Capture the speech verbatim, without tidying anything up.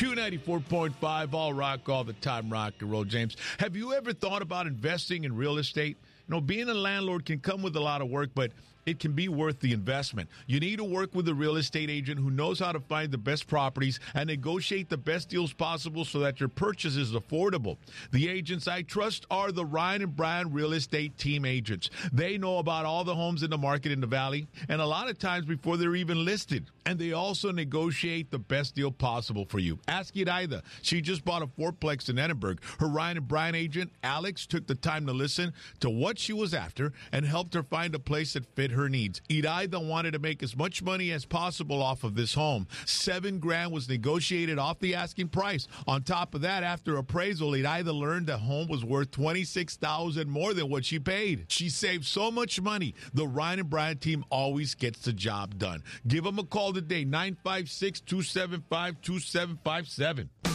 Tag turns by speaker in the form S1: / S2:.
S1: Q ninety-four point five, all rock, all the time, rock and roll, James. Have you ever thought about investing in real estate? You know, being a landlord can come with a lot of work, but it can be worth the investment. You need to work with a real estate agent who knows how to find the best properties and negotiate the best deals possible so that your purchase is affordable. The agents I trust are the Ryan and Brian Real Estate Team agents. They know about all the homes in the market in the Valley, and a lot of times before they're even listed. And they also negotiate the best deal possible for you. Ask Ida. She just bought a fourplex in Edinburgh. Her Ryan and Brian agent, Alex, took the time to listen to what she was after and helped her find a place that fit her needs. Ida wanted to make as much money as possible off of this home. Seven grand was negotiated off the asking price. On top of that, after appraisal, Ida learned the home was worth twenty-six thousand dollars more than what she paid. She saved so much money. The Ryan and Brian team always gets the job done. Give them a call today, nine five six, two seven five, two seven five seven.